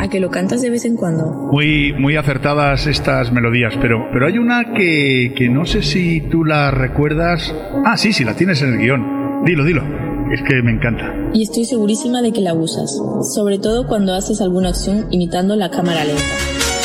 que lo cantas de vez en cuando? Muy acertadas estas melodías, pero hay una que no sé si tú la recuerdas. Ah, sí, la tienes en el guión. Dilo. Es que me encanta. Y estoy segurísima de que la usas, sobre todo cuando haces alguna acción imitando la cámara lenta.